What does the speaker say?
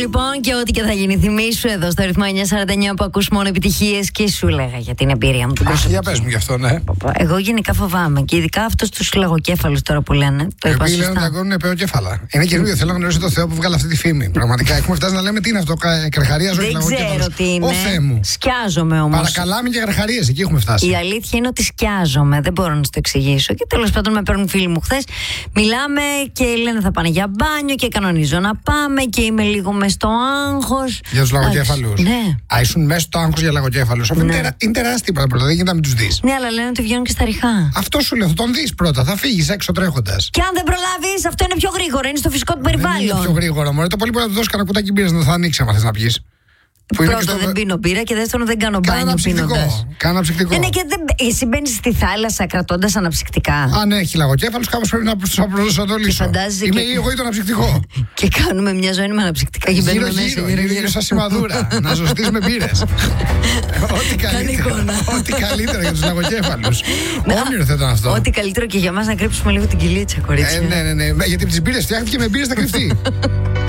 λοιπόν και ό,τι και θα γίνει. Θυμήσου εδώ στο ρυθμό 949 που ακούς μόνο επιτυχίες και σου έλεγα για την εμπειρία μου. Για πες μου γι' αυτό, ναι. Εγώ γενικά φοβάμαι και ειδικά αυτούς τους λαγοκέφαλους τώρα που λένε. Το είπα σωστά. Λένε ότι αγκώνουν πεοκέφαλα. Είναι καινούριο. Θέλω να γνωρίσω το Θεό που βγάλε αυτή τη φήμη. Πραγματικά έχουμε φτάσει να λέμε τι είναι αυτό. Καρχαρία ζωή λαγοκέφαλος. Δεν ξέρω τι είναι. Ω Θεέ μου. Σκιάζομαι όμως. Παρακαλάμε και καρχαρίες, εκεί έχουμε φτάσει. Η αλήθεια είναι ότι σκιάζομαι. Δεν μπορώ να σου το εξηγήσω. Και τέλος πάντων με παίρνουν φίλοι μου χθες. Μιλάμε και λένε θα πάνε για μπάνιο και κανονίζω να πάμε και είμαι λίγο μες στο άγχος. Για τους λαγοκέφαλους. Ναι. Α, ήσουν μέσα στο άγχος για λαγοκέφαλους. Αυτό είναι τεράστιο πρώτα. Δεν γίνεται να μην τους δεις. Ναι, αλλά λένε ότι βγαίνουν και στα ριχά. Αυτό σου λέω, θα τον δεις πρώτα. Θα φύγεις έξω τρέχοντας. Και αν δεν προλάβεις, αυτό είναι πιο γρήγορο. Είναι στο φυσικό του περιβάλλον. Είναι πιο γρήγορο. Μωρέ, το πολύ μπορεί να του δώσει κανένα κουτάκι μπύρας να θα ανοίξει άμα θες να πιεις. Πρώτον, δεν πίνω μπύρα και δεύτερον, δεν κάνω μπάνιο πίνοντας. Κάνα αναψυκτικό. Ναι, και εσύ μπαίνεις στη θάλασσα κρατώντας αναψυκτικά. Αν έχει λαγοκέφαλους, κάπως πρέπει να προσανατολίσω. Είμαι εγώ ή το αναψυκτικό. Και κάνουμε μια ζωή με αναψυκτικά και μπαίνουμε μέσα. Γύρω σαν σημαδούρα. Να ζωστείς με μπύρες. Ό,τι καλύτερο για τους λαγοκέφαλους. Όνειρο θα ήταν αυτό. Ό,τι καλύτερο και για μας να κρύψουμε λίγο την κοιλίτσα, κορίτσια. Ναι. Γιατί τις μπύρες φτιάχτηκε με μπύρες θα κρυφτεί.